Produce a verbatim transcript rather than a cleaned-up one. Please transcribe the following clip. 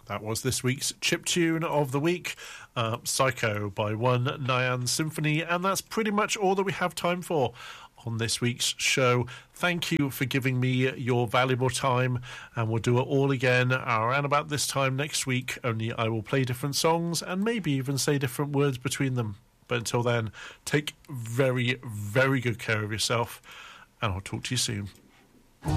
That was this week's chiptune of the week, uh, Psycho by One Nyan Symphony, and that's pretty much all that we have time for on this week's show. Thank you for giving me your valuable time, and we'll do it all again around about this time next week, only I will play different songs and maybe even say different words between them. But until then, take very, very good care of yourself, and I'll talk to you soon.